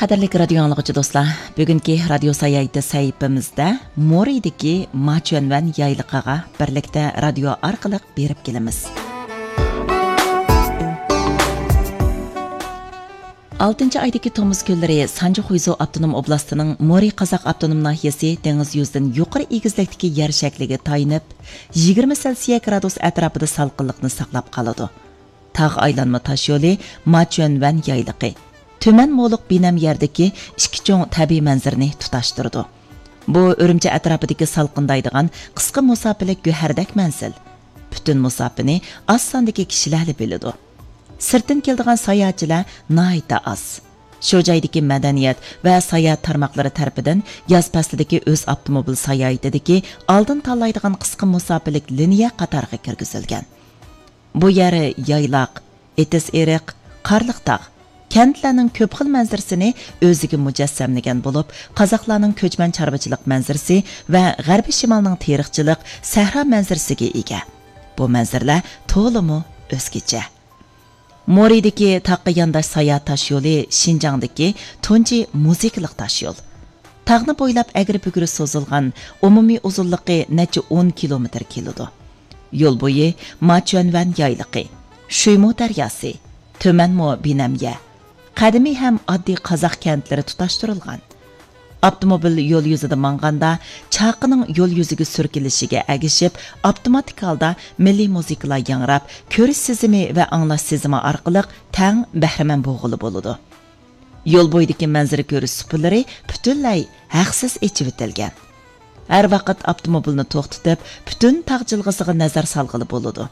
Qadirlik radio anlıqçı dostlar, bugünkü radio sayayeti sayfamızda Moridagi Machönvan yaylıqaga birlikte radio arqılıq berip kelimiz. 6. aydaki Tomuz kölleri Sanju Huyzo Abdunum Oblastining Mori Qazaq Abdunum nahiyasi dengiz yuzidan yuqori egizlikdagi yer shakliga tayinib, 20 Selsiya gradus atrofida salqinlikni saqlab qoladi. Tağ aylanma taş yolu Machönvan yaylıqı. Tömen mo'liq binam yerdagi ikki cho'ng tabiiy manzarani tutashtirdi. Bu Urumchi atrofidagi salqindaydigan qisqa musofirlik go'hardak manzil. Butun musofirni oz sondagi kishilar biladi. Sirtin keldigan sayohatchilar nihoyatda oz. Shu joydagi madaniyat va sayohat tarmoqlari tarafidan yoz faslidagi o'z avtomobil sayohatidagi oldin tanlaydigan qisqa musofirlik liniya qatoriga kirgizilgan. Bu yeri yayloq, etis eriq, qarliq tog', kentlarning ko'p xil manzarasini o'ziga mujassamlagan bo'lib, qozoqlarning ko'chman chorvachilik manzarasi va g'arbiy shimolning teriqchilik, sahro manzarasiga ega. Bu manzaralar to'liq o'zgacha. Moridagi taqqa yondash sayohat tosh yo'li Shinjongdagi tunji muzikalik tosh yo'l. Tog'ni bo'ylab agri-bugri so'zilgan, umumiy uzunligi necha 10 kilometr keladi. Yo'l bo'yi Machönvan yayliqi, Shuymo daryosi, Tömenmo binamya, qadimiy ham oddiy qozoq kentlari tutashtirilgan. Avtomobil yo'l yuzida manganda chaqining yo'l yuziga surkilishiga agishib, avtomatik holda milliy musiqalar yangrab, ko'rish sezimi va anglash sezimi orqali tang bahramand bo'g'ili bo'ladi. Yo'l bo'yidagi manzara ko'rish supulari butunlay haqsiz echib o'tilgan. Har vaqt avtomobilni to'xtatib, butun tog' jilg'isiga nazar solg'ili bo'ladi.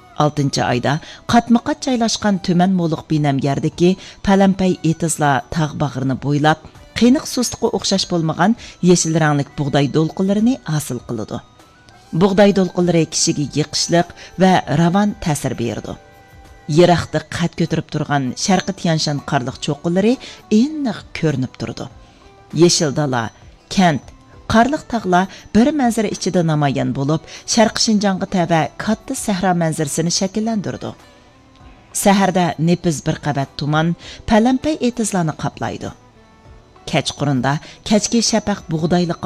6. ayda qatma-qat joylashgan Tömen mo'liq binam yerdagi palampay etizlar tog' bag'rini bo'ylab qiyniq sustliqqa o'xshash bo'lmagan yeshil ranglik bug'doy do'lqinlarini hosil qiladi. Bug'doy do'lqinlari kishiga yiqishliq va ravon ta'sir berdi. Yiroqda qad ko'tarib turgan Sharqi Tianshan qarliq cho'qqilari aniq ko'rinib turdi. Yeshil dala, kent, qarliq tog'lar bir manzara ichida namoyon bo'lib, Sharqi Shinjongga tava katta sahro manzarasini shakllantirdi. Saharda nepiz bir qavat tuman palampay etizlarni qoplaydi. Kechqurunda kechki shafaq bug'doyli